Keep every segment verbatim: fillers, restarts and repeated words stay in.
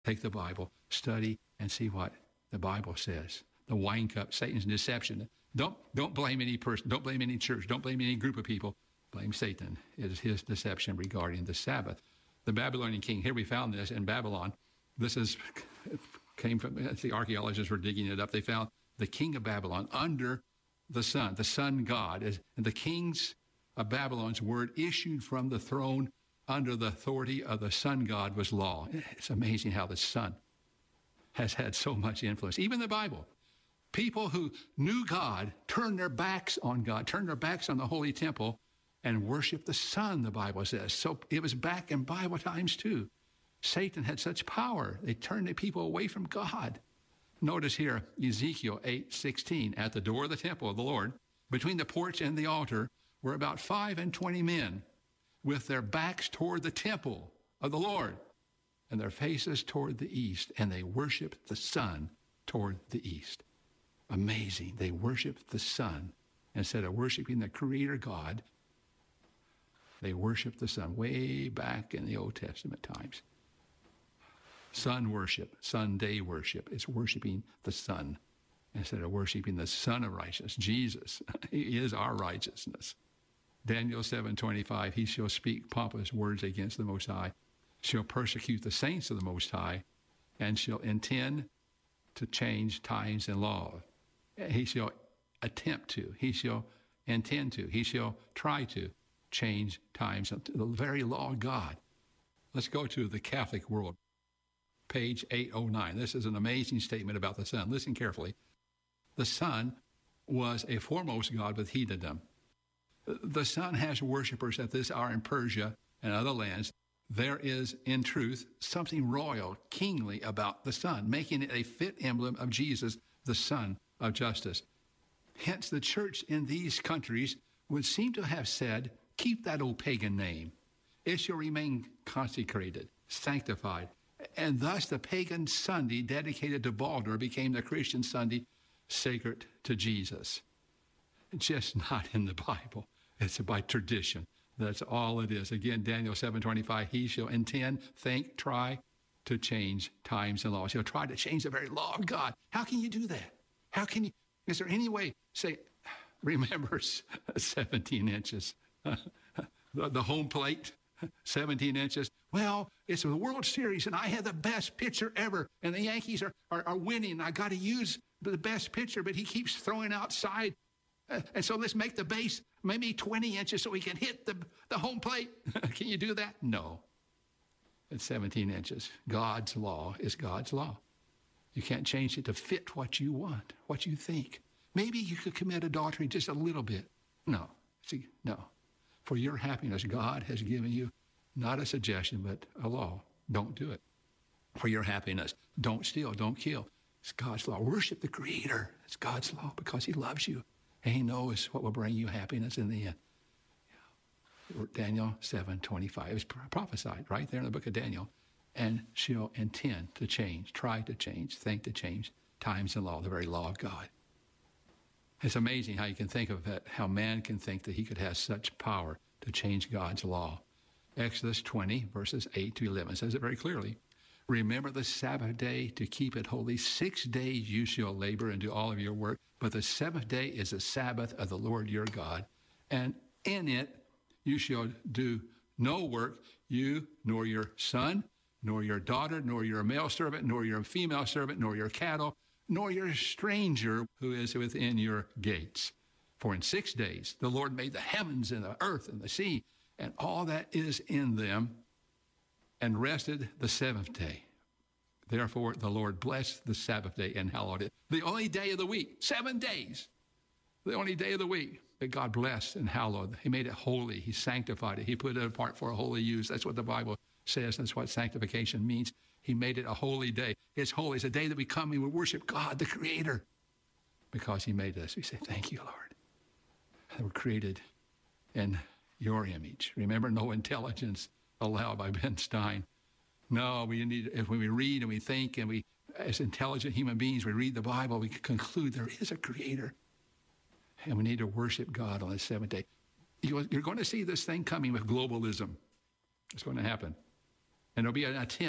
Take the Bible, study, and see what the Bible says. The wine cup, Satan's deception. Don't, don't blame any person. Don't blame any church. Don't blame any group of people. Blame Satan. It is his deception regarding the Sabbath. The Babylonian king, here we found this in Babylon. This is came from, the archaeologists were digging it up. They found the king of Babylon under the sun, the sun god. And the kings of Babylon's word issued from the throne under the authority of the sun god was law. It's amazing how the sun has had so much influence. Even the Bible. People who knew God turned their backs on God, turned their backs on the holy temple, and worshiped the sun, the Bible says. So it was back in Bible times too. Satan had such power. They turned the people away from God. Notice here, Ezekiel eight sixteen, at the door of the temple of the Lord, between the porch and the altar, were about five and twenty men with their backs toward the temple of the Lord and their faces toward the east, and they worshiped the sun toward the east. Amazing. They worshiped the sun. Instead of worshiping the Creator God, they worshiped the sun way back in the Old Testament times. Sun worship, Sunday worship, is worshiping the sun instead of worshiping the Son of righteousness, Jesus. He is our righteousness. Daniel seven twenty-five, he shall speak pompous words against the Most High, shall persecute the saints of the Most High, and shall intend to change times and law. He shall attempt to, he shall intend to, he shall try to change times, the very law of God. Let's go to the Catholic world. Page eight oh nine. This is an amazing statement about the sun. Listen carefully. The sun was a foremost god with heathendom. The sun has worshipers at this hour in Persia and other lands. There is, in truth, something royal, kingly about the sun, making it a fit emblem of Jesus, the Son of Justice. Hence, the church in these countries would seem to have said, keep that old pagan name. It shall remain consecrated, sanctified. And thus the pagan Sunday dedicated to Baldur became the Christian Sunday sacred to Jesus. Just not in the Bible. It's by tradition. That's all it is. Again, Daniel seven twenty-five, he shall intend, think, try to change times and laws. He'll try to change the very law of God. How can you do that? How can you, is there any way, say, remember seventeen inches, the, the home plate, seventeen inches. Well, it's the World Series, and I had the best pitcher ever, and the Yankees are, are, are winning. I got to use the best pitcher, but he keeps throwing outside. Uh, and so let's make the base maybe twenty inches so we can hit the, the home plate. Can you do that? No. It's seventeen inches. God's law is God's law. You can't change it to fit what you want, what you think. Maybe you could commit adultery just a little bit. No. See, no. For your happiness, God has given you not a suggestion, but a law. Don't do it. For your happiness, don't steal, don't kill. It's God's law. Worship the Creator. It's God's law because he loves you. And he knows what will bring you happiness in the end. Daniel seven twenty-five. It was prophesied right there in the book of Daniel. And she'll intend to change, try to change, think to change times and law, the very law of God. It's amazing how you can think of it, how man can think that he could have such power to change God's law. Exodus twenty, verses eight to eleven says it very clearly. Remember the Sabbath day to keep it holy. Six days you shall labor and do all of your work, but the seventh day is the Sabbath of the Lord your God. And in it you shall do no work, you nor your son, nor your daughter, nor your male servant, nor your female servant, nor your cattle, nor your stranger who is within your gates. For in six days the Lord made the heavens and the earth and the sea and all that is in them, and rested the seventh day. Therefore the Lord blessed the Sabbath day and hallowed it. The only day of the week, seven days, the only day of the week that God blessed and hallowed. He made it holy. He sanctified it. He put it apart for a holy use. That's what the Bible says. That's what sanctification means. He made it a holy day. It's holy. It's a day that we come and we worship God, the Creator, because he made us. We say, thank you, Lord. We're created in your image. Remember, no intelligence allowed by Ben Stein. No, we need, if we read and we think and we, as intelligent human beings, we read the Bible, we conclude there is a Creator. And we need to worship God on the seventh day. You're going to see this thing coming with globalism. It's going to happen. And there'll be an attempt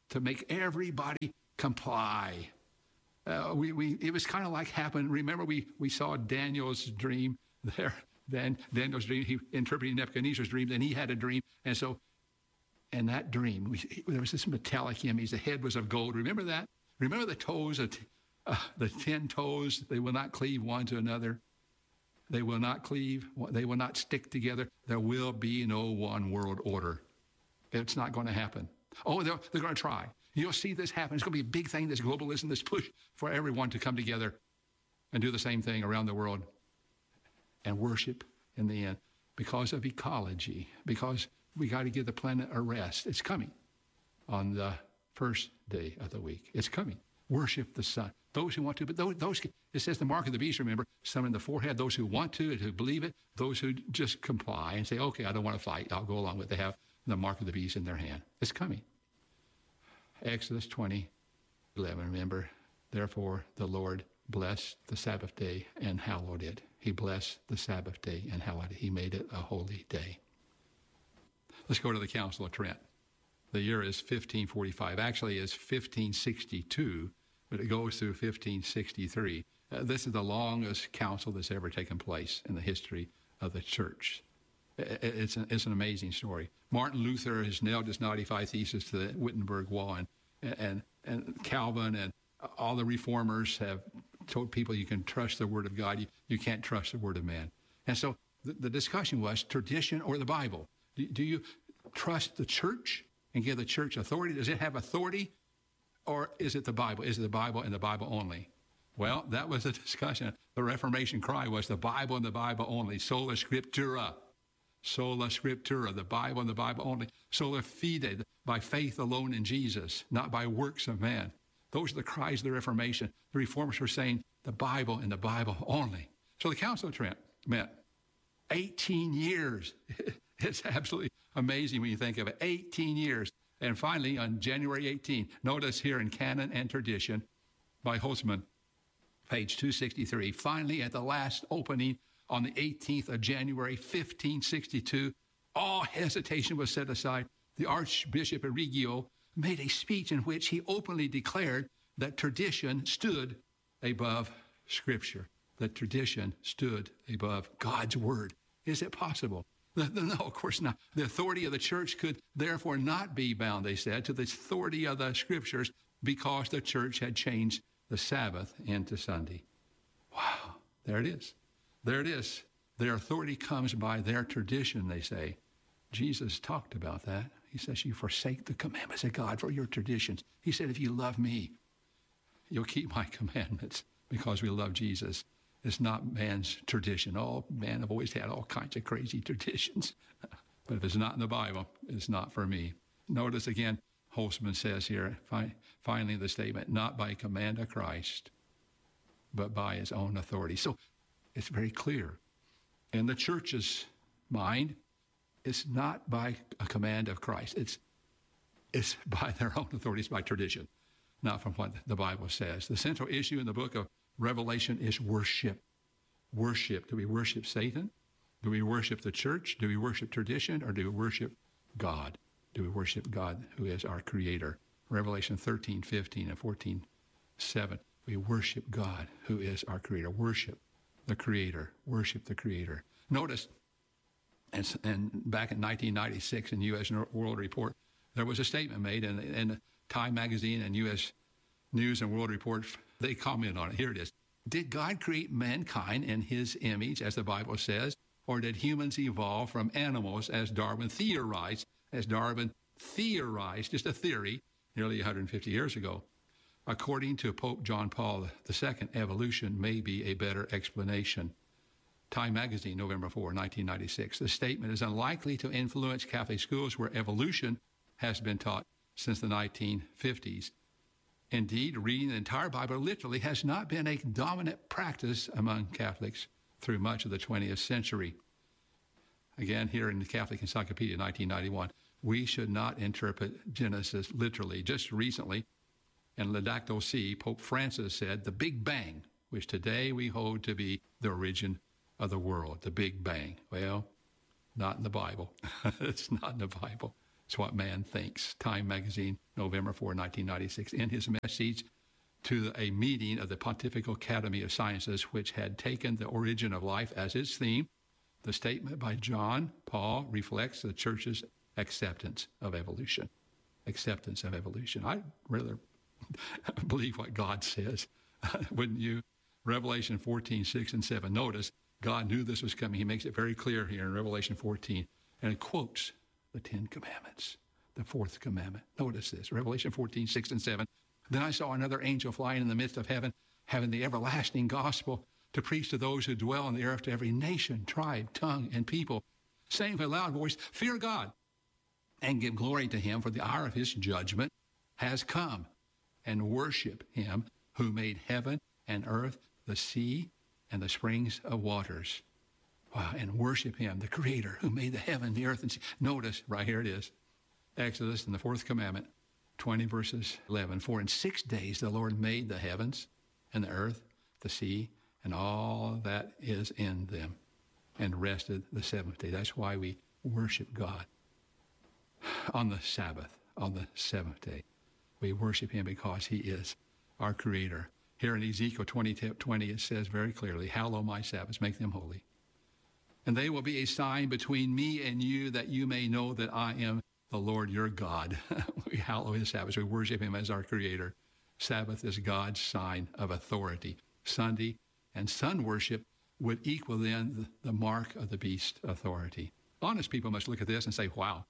to make everybody comply. Uh, we, we, it was kind of like happened. Remember, we, we saw Daniel's dream there. Then Daniel's dream, he interpreted Nebuchadnezzar's dream. Then he had a dream. And so, in that dream, we, there was this metallic image. The head was of gold. Remember that? Remember the toes, of, uh, the ten toes? They will not cleave one to another. They will not cleave. They will not stick together. There will be no one world order. It's not going to happen. Oh, they're, they're going to try. You'll see this happen. It's going to be a big thing, this globalism, this push for everyone to come together and do the same thing around the world and worship in the end because of ecology, because we got to give the planet a rest. It's coming on the first day of the week. It's coming. Worship the sun. Those who want to, but those, those it says the mark of the beast, remember, some in the forehead, those who want to, who believe it, those who just comply and say, okay, I don't want to fight. I'll go along with it. They have the mark of the beast in their hand. It's coming. Exodus twenty, eleven, remember, therefore the Lord blessed the Sabbath day and hallowed it. He blessed the Sabbath day and hallowed it. He made it a holy day. Let's go to the Council of Trent. The year is fifteen forty-five. Actually, it's fifteen sixty-two, but it goes through fifteen sixty-three. Uh, this is the longest council that's ever taken place in the history of the church. It's an, it's an amazing story. Martin Luther has nailed his ninety-five Theses to the Wittenberg Wall, and, and, and Calvin and all the reformers have told people you can trust the Word of God. You, you can't trust the Word of man. And so the, the discussion was tradition or the Bible. Do, do you trust the church and give the church authority? Does it have authority, or is it the Bible? Is it the Bible and the Bible only? Well, that was the discussion. The Reformation cry was the Bible and the Bible only. Sola Scriptura. Sola Scriptura, the Bible and the Bible only. Sola fide, by faith alone in Jesus, not by works of man. Those are the cries of the Reformation. The Reformers were saying the Bible and the Bible only. So the Council of Trent met eighteen years. It's absolutely amazing when you think of it. eighteen years. And finally, on January eighteenth, notice here in Canon and Tradition by Holtzman, page two sixty-three, finally at the last opening on the eighteenth of January, fifteen sixty-two, all hesitation was set aside. The Archbishop Reggio made a speech in which he openly declared that tradition stood above Scripture, that tradition stood above God's Word. Is it possible? No, of course not. The authority of the church could therefore not be bound, they said, to the authority of the Scriptures because the church had changed the Sabbath into Sunday. Wow, there it is. There it is. Their authority comes by their tradition, they say. Jesus talked about that. He says, you forsake the commandments of God for your traditions. He said, if you love me, you'll keep my commandments because we love Jesus. It's not man's tradition. Oh, man, I've always had all kinds of crazy traditions. But if it's not in the Bible, it's not for me. Notice again, Holtzman says here, fi- finally the statement, not by command of Christ, but by his own authority. So it's very clear. In the church's mind, it's not by a command of Christ. It's, it's by their own authority. It's by tradition, not from what the Bible says. The central issue in the book of Revelation is worship. Worship. Do we worship Satan? Do we worship the church? Do we worship tradition? Or do we worship God? Do we worship God who is our creator? Revelation thirteen, fifteen, and fourteen, seven. We worship God who is our creator. Worship the creator. Worship the creator. Notice, and, and back in nineteen ninety-six in U S World Report, there was a statement made in, in Time Magazine and U S News and World Report. They comment on it. Here it is. Did God create mankind in his image, as the Bible says, or did humans evolve from animals as Darwin theorized, as Darwin theorized, just a theory, nearly one hundred fifty years ago? According to Pope John Paul the Second, evolution may be a better explanation. Time Magazine, November fourth, nineteen ninety-six. The statement is unlikely to influence Catholic schools where evolution has been taught since the nineteen fifties. Indeed, reading the entire Bible literally has not been a dominant practice among Catholics through much of the twentieth century. Again, here in the Catholic Encyclopedia, nineteen ninety-one, we should not interpret Genesis literally. Just recently, in Laudato Si, Pope Francis said, the Big Bang, which today we hold to be the origin of the world, the Big Bang. Well, not in the Bible. It's not in the Bible. It's what man thinks. Time magazine, November fourth, nineteen ninety-six, in his message to a meeting of the Pontifical Academy of Sciences, which had taken the origin of life as its theme, the statement by John Paul reflects the church's acceptance of evolution. Acceptance of evolution. I rather believe what God says, wouldn't you? Revelation fourteen, six and seven. Notice, God knew this was coming. He makes it very clear here in Revelation fourteen, and it quotes the Ten Commandments, the fourth commandment. Notice this, Revelation fourteen, six and seven. Then I saw another angel flying in the midst of heaven, having the everlasting gospel to preach to those who dwell on the earth, to every nation, tribe, tongue, and people, saying with a loud voice, fear God and give glory to him, for the hour of his judgment has come, and worship him who made heaven and earth, the sea, and the springs of waters. Wow, and worship him, the creator who made the heaven, the earth, and sea. Notice, right here it is, Exodus in the fourth commandment, twenty verses eleven. For in six days the Lord made the heavens and the earth, the sea, and all that is in them, and rested the seventh day. That's why we worship God on the Sabbath, on the seventh day. We worship him because he is our creator. Here in Ezekiel twenty, twenty, it says very clearly, hallow my Sabbaths, make them holy. And they will be a sign between me and you, that you may know that I am the Lord your God. We hallow his Sabbaths. We worship him as our creator. Sabbath is God's sign of authority. Sunday and sun worship would equal then the mark of the beast authority. Honest people must look at this and say, wow,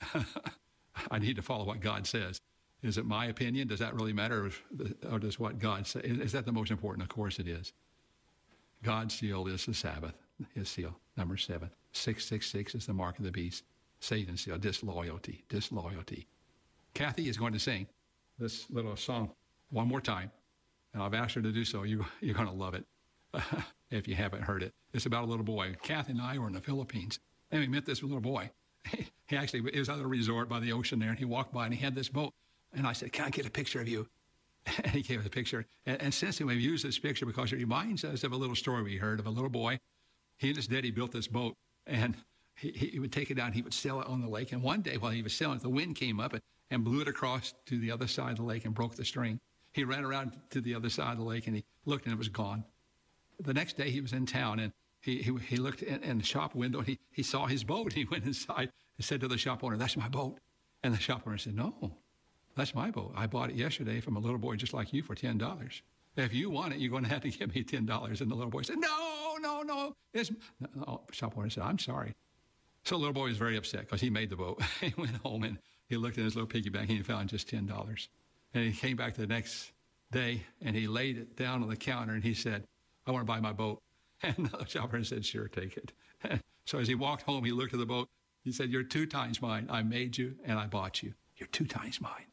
I need to follow what God says. Is it my opinion? Does that really matter? Or does what God say? Is that the most important? Of course it is. God's seal is the Sabbath, his seal, number seven. six six six is the mark of the beast. Satan's seal, disloyalty, disloyalty. Kathy is going to sing this little song one more time, and I've asked her to do so. You, you're going to love it if you haven't heard it. It's about a little boy. Kathy and I were in the Philippines, and we met this little boy. He actually, he was at a resort by the ocean there, and he walked by, and he had this boat. And I said, can I get a picture of you? And he gave us a picture. And, and since then, we've used this picture because it reminds us of a little story we heard of a little boy. He and his daddy built this boat, and he, he would take it out, and he would sail it on the lake. And one day while he was sailing it, the wind came up and, and blew it across to the other side of the lake and broke the string. He ran around to the other side of the lake, and he looked, and it was gone. The next day, he was in town, and he, he, he looked in, in the shop window, and he, he saw his boat. He went inside and said to the shop owner, that's my boat. And the shop owner said, no. That's my boat. I bought it yesterday from a little boy just like you for ten dollars. If you want it, you're going to have to give me ten dollars. And the little boy said, no, no, no. It's... No, shop owner said, I'm sorry. So the little boy was very upset because he made the boat. He went home and he looked in his little piggy bank and he found just ten dollars. And he came back the next day and he laid it down on the counter and he said, I want to buy my boat. And the shop owner said, sure, take it. And so as he walked home, he looked at the boat. He said, you're two times mine. I made you and I bought you. You're two times mine.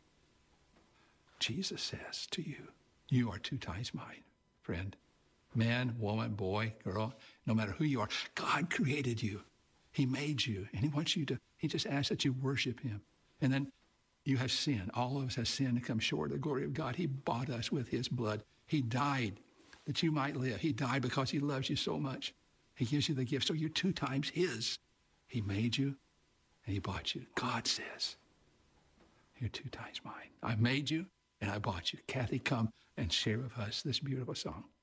Jesus says to you, you are two times mine, friend. Man, woman, boy, girl, no matter who you are, God created you. He made you, and he wants you to, he just asks that you worship him. And then you have sinned. All of us have sinned and come short of the glory of God. He bought us with his blood. He died that you might live. He died because he loves you so much. He gives you the gift. So you're two times his. He made you, and he bought you. God says, you're two times mine. I made you, and I bought you. Kathy, come and share with us this beautiful song.